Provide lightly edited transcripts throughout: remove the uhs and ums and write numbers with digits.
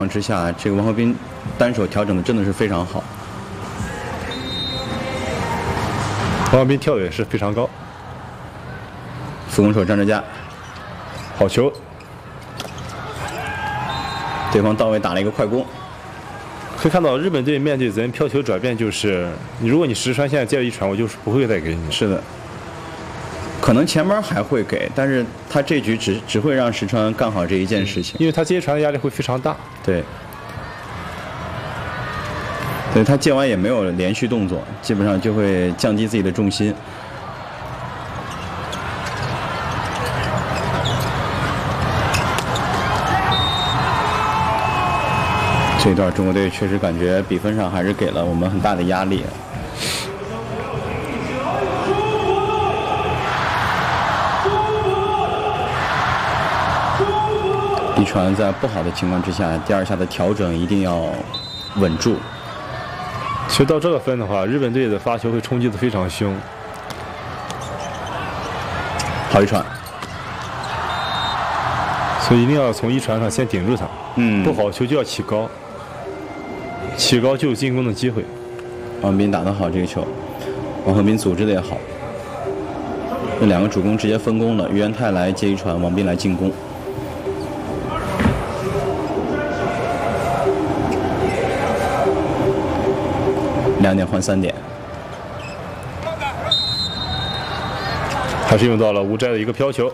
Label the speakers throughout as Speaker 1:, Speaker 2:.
Speaker 1: 之下，这个王鹤斌单手调整的真的是非常好。
Speaker 2: 王鹤斌跳的也是非常高，
Speaker 1: 副攻手张哲嘉，
Speaker 2: 好球，
Speaker 1: 对方到位打了一个快攻。
Speaker 2: 可以看到日本队面对咱飘球转变，就是如果你石川现在接了一传，我就是不会再给你。
Speaker 1: 是的，可能前面还会给，但是他这局只会让石川干好这一件事情，
Speaker 2: 因为他接传的压力会非常大。
Speaker 1: 对，对他接完也没有连续动作，基本上就会降低自己的重心。这一段中国队确实感觉比分上还是给了我们很大的压力。一传在不好的情况之下，第二下的调整一定要稳住。
Speaker 2: 其实到这个分的话，日本队的发球会冲击的非常凶。
Speaker 1: 好一传，
Speaker 2: 所以一定要从一传上先顶住他。不好球就要起高，起高就有进攻的机会。
Speaker 1: 王斌打得好这个球，王鹤斌组织的也好，这两个主攻直接分工了，于元泰来接一传，王斌来进攻。2点换3点，
Speaker 2: 还是用到了吴斋的一个飘球。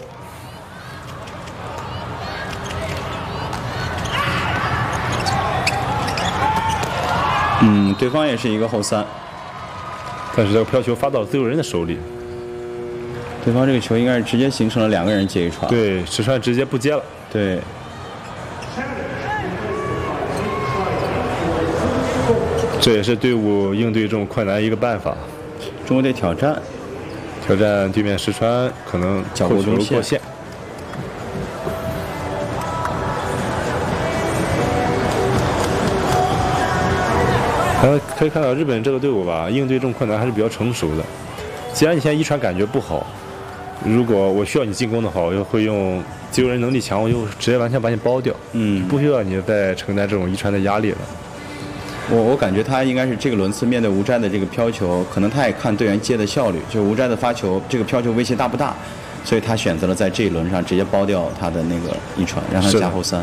Speaker 1: 对方也是一个后3，
Speaker 2: 但是这个飘球发到了自由人的手里。
Speaker 1: 对方这个球应该是直接形成了2个人接一传。
Speaker 2: 对，石川直接不接了。
Speaker 1: 对。
Speaker 2: 这也是队伍应对这种困难一个办法。
Speaker 1: 中国队挑战
Speaker 2: 对面石川可能
Speaker 1: 脚过中
Speaker 2: 过线。可以看到日本这个队伍吧，应对这种困难还是比较成熟的。既然你现在一传感觉不好，如果我需要你进攻的话，我就会用自由人能力强，我就直接完全把你包掉。不需要你再承担这种一传的压力了。
Speaker 1: 我感觉他应该是这个轮次面对吴斋的这个飘球，可能他也看队员接的效率，就吴斋的发球这个飘球威胁大不大，所以他选择了在这一轮上直接包掉他的那个一传，让他加后3。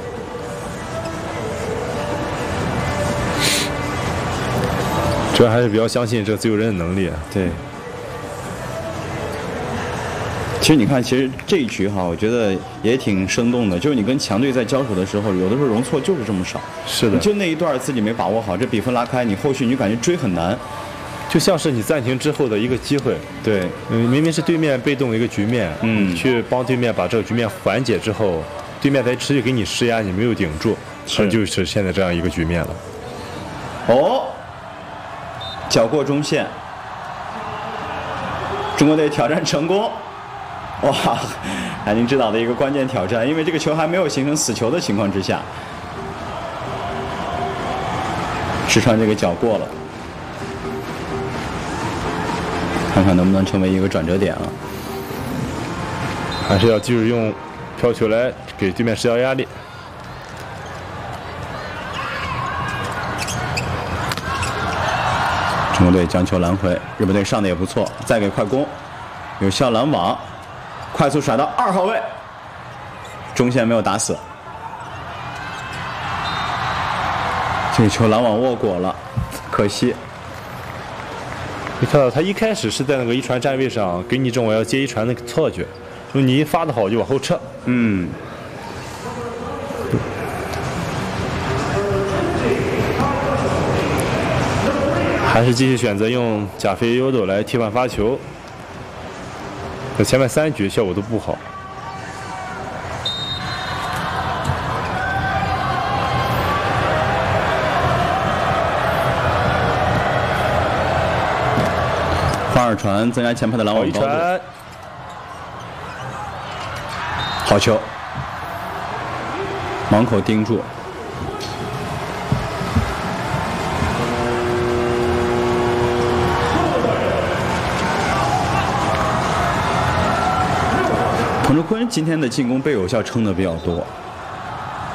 Speaker 2: 主要还是比较相信这个自由人的能力。
Speaker 1: 对。其实你看，其实这一局哈，我觉得也挺生动的。就是你跟强队在交手的时候，有的时候容错就是这么少。
Speaker 2: 是的。
Speaker 1: 就那一段自己没把握好，这比分拉开，你后续你就感觉追很难。
Speaker 2: 就像是你暂停之后的一个机会。
Speaker 1: 对。
Speaker 2: 明明是对面被动的一个局面，去帮对面把这个局面缓解之后，对面再持续给你施压，你没有顶住，就是现在这样一个局面了。
Speaker 1: 哦。脚过中线，中国队挑战成功。哇，海宁指导的一个关键挑战，因为这个球还没有形成死球的情况之下，石川这个脚过了，看看能不能成为一个转折点啊？
Speaker 2: 还是要继续用飘球来给对面施加压力。
Speaker 1: 中国队将球拦回，日本队上的也不错，再给快攻，有效拦网。快速甩到2号位，中线没有打死，这个球拦网握过了，可惜。
Speaker 2: 你看到他一开始是在那个一传站位上给你这种要接一传的错觉，说你一发的好就往后撤。还是继续选择用贾飞优斗来替换发球。前面3局效果都不好。
Speaker 1: 换2传增加前排的拦网高度。好球，盲口盯住。彭志坤今天的进攻被有效撑得比较多，